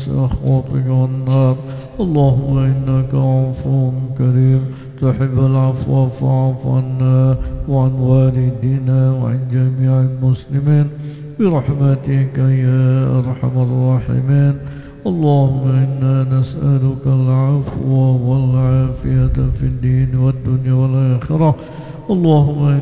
سخطك والنار. اللهم إنك عفو كريم تحب العفو فاعف عنا وعن والدينا وعن جميع المسلمين برحمتك يا أرحم الراحمين. اللهم إنا نسألك العفو والعافية في الدين والدنيا والآخرة. اللهم